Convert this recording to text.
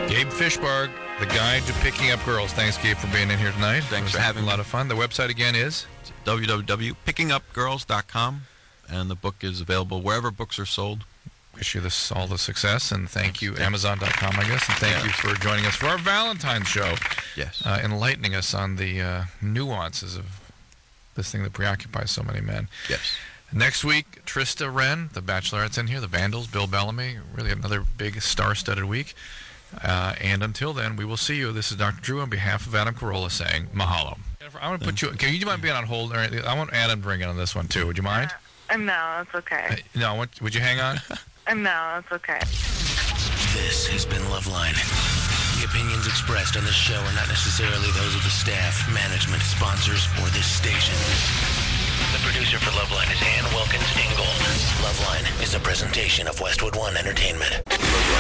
Gabe Fishbarg, the guide to picking up girls. Thanks, Gabe, for being in here tonight. Thanks for having a lot of fun. The website again is www.pickingupgirls.com, and the book is available wherever books are sold. Wish you all the success, and thank you, Amazon.com, I guess, and thank you for joining us for our Valentine's show. Yes. Enlightening us on the nuances of this thing that preoccupies so many men. Yes. Next week, Trista Wren, the Bachelorette's in here, the Vandals, Bill Bellamy, really another big star-studded week. And until then, we will see you. This is Dr. Drew on behalf of Adam Carolla saying mahalo. I want to put you. Can you mind being on hold? I want Adam to ring in on this one too. Would you mind? No, it's okay. No, would you hang on? No, it's okay. This has been Loveline. The opinions expressed on this show are not necessarily those of the staff, management, sponsors, or this station. The producer for Loveline is Ann Wilkins Ingold. Loveline is a presentation of Westwood One Entertainment.